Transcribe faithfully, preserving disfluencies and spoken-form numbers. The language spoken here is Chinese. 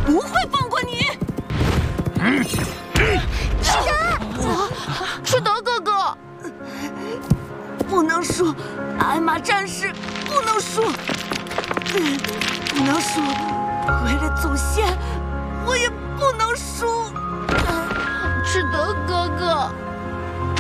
不会放过你。 是德，是德哥哥， 不能输，艾玛战士不能输，不能输，为了祖先，